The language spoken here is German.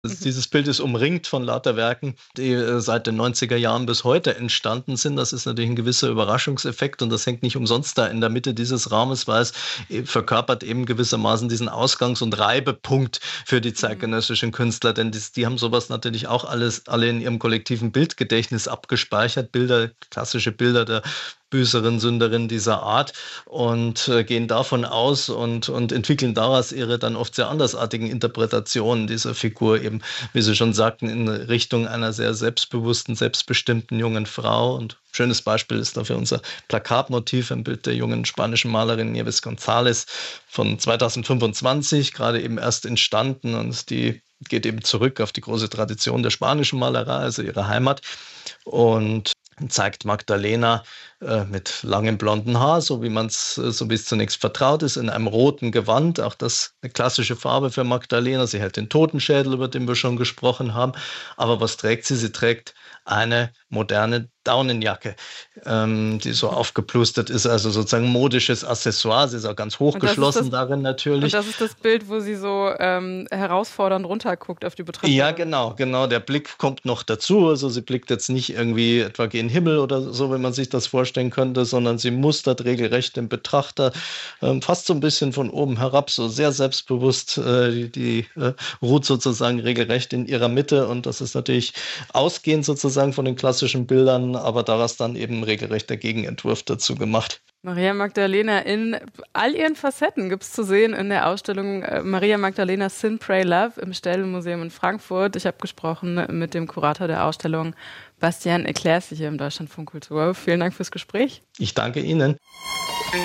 Dieses Bild ist umringt von lauter Werken, die seit den 90er Jahren bis heute entstanden sind. Das ist natürlich ein gewisser Überraschungseffekt und das hängt nicht umsonst da in der Mitte dieses Raumes, weil es verkörpert eben gewissermaßen diesen Ausgangs- und Reibepunkt für die zeitgenössischen Künstler, denn die haben sowas natürlich auch alle in ihrem kollektiven Bildgedächtnis abgespeichert, klassische Bilder der Büßerin, Sünderin dieser Art und gehen davon aus und entwickeln daraus ihre dann oft sehr andersartigen Interpretationen dieser Figur, eben, wie Sie schon sagten, in Richtung einer sehr selbstbewussten, selbstbestimmten jungen Frau. Und ein schönes Beispiel ist dafür unser Plakatmotiv, ein Bild der jungen spanischen Malerin Nieves González von 2025, gerade eben erst entstanden, und die geht eben zurück auf die große Tradition der spanischen Malerei, also ihre Heimat, und zeigt Magdalena mit langem blonden Haar, so wie es zunächst vertraut ist, in einem roten Gewand. Auch das eine klassische Farbe für Magdalena. Sie hält den Totenschädel, über den wir schon gesprochen haben. Aber was trägt sie? Sie trägt eine moderne Daunenjacke, die so aufgeplustert ist, also sozusagen modisches Accessoire. Sie ist auch ganz hochgeschlossen darin natürlich. Und das ist das Bild, wo sie so herausfordernd runterguckt auf die Betrachtung. Ja, genau. Der Blick kommt noch dazu. Also sie blickt jetzt nicht irgendwie etwa gen Himmel oder so, wenn man sich das vorstellen könnte, sondern sie mustert regelrecht den Betrachter, fast so ein bisschen von oben herab, so sehr selbstbewusst. Die ruht sozusagen regelrecht in ihrer Mitte, und das ist natürlich ausgehend sozusagen von den klassischen Bildern, aber daraus dann eben regelrecht der Gegenentwurf dazu gemacht. Maria Magdalena in all ihren Facetten gibt es zu sehen in der Ausstellung Maria Magdalena Sin, Pray, Love im Städel-Museum in Frankfurt. Ich habe gesprochen mit dem Kurator der Ausstellung, Bastian Eclaircy, hier im Deutschlandfunk Kultur. Vielen Dank fürs Gespräch. Ich danke Ihnen.